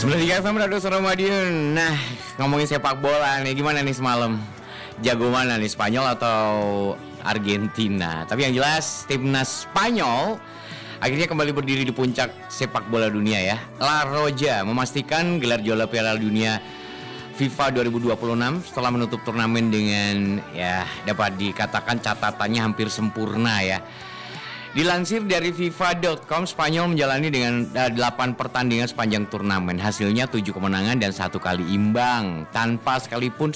93 FM Radio Suara Madiun. Nah, ngomongin sepak bola nih, gimana nih semalam? Jago mana nih, Spanyol atau Argentina? Tapi yang jelas timnas Spanyol akhirnya kembali berdiri di puncak sepak bola dunia ya. La Roja memastikan gelar juara Piala Dunia FIFA 2026 setelah menutup turnamen dengan ya dapat dikatakan catatannya hampir sempurna ya. Dilansir dari FIFA.com, Spanyol menjalani dengan 8 pertandingan sepanjang turnamen. Hasilnya 7 kemenangan dan 1 kali imbang tanpa sekalipun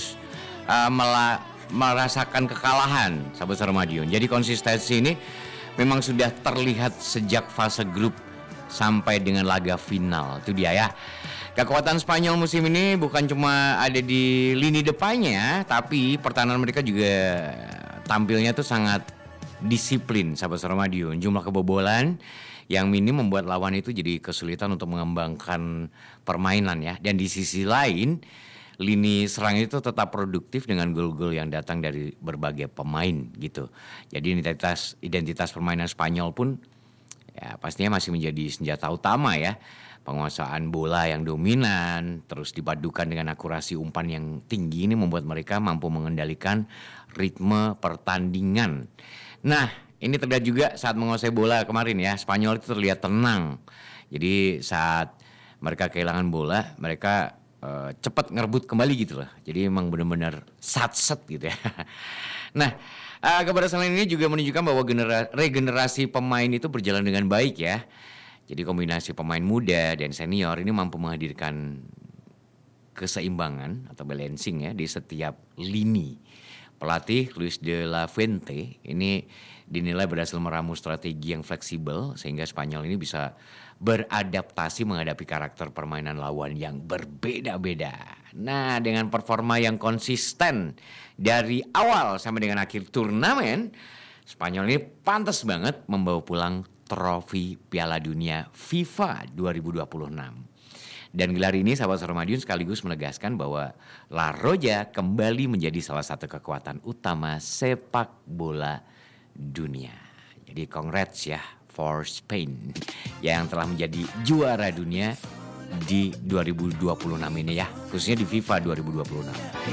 merasakan kekalahan, sahabat Sarmadion. Jadi konsistensi ini memang sudah terlihat sejak fase grup sampai dengan laga final. Itu dia ya. Kekuatan Spanyol musim ini bukan cuma ada di lini depannya, tapi pertahanan mereka juga tampilnya tuh sangat disiplin, sahabat Sarmadion. Jumlah kebobolan yang minim membuat lawan itu jadi kesulitan untuk mengembangkan permainan ya. Dan di sisi lain, lini serang itu tetap produktif dengan gol-gol yang datang dari berbagai pemain gitu. Jadi identitas permainan Spanyol pun ya pastinya masih menjadi senjata utama ya. Penguasaan bola yang dominan terus dipadukan dengan akurasi umpan yang tinggi ini membuat mereka mampu mengendalikan ritme pertandingan. Nah, ini terlihat juga saat menguasai bola kemarin ya. Spanyol itu terlihat tenang. Jadi saat mereka kehilangan bola, mereka cepat ngerebut kembali gitu loh. Jadi emang benar-benar sat-set gitu ya. Nah, keberhasilan ini juga menunjukkan bahwa regenerasi pemain itu berjalan dengan baik ya. Jadi kombinasi pemain muda dan senior ini mampu menghadirkan keseimbangan atau balancing ya di setiap lini. Pelatih Luis de la Fuente ini dinilai berhasil meramu strategi yang fleksibel sehingga Spanyol ini bisa beradaptasi menghadapi karakter permainan lawan yang berbeda-beda. Nah, dengan performa yang konsisten dari awal sampai dengan akhir turnamen, Spanyol ini pantas banget membawa pulang trofi Piala Dunia FIFA 2026. Dan gelar ini sahabat Sarmadion sekaligus menegaskan bahwa La Roja kembali menjadi salah satu kekuatan utama sepak bola dunia. Jadi congrats ya for Spain yang telah menjadi juara dunia di 2026 ini ya, khususnya di FIFA 2026.